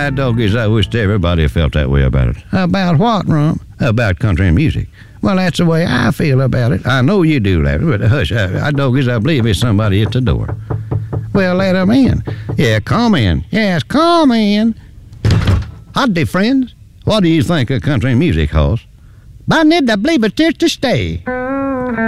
doggies, I wish everybody felt that way about it. About what, Rump? About country music. Well, that's the way I feel about it. I know you do, Larry, but hush, doggies, I believe there's somebody at the door. Well, let them in. Yeah, come in. Yes, come in. Howdy, friends. What do you think of country music, hoss? I need to believe it's here to stay.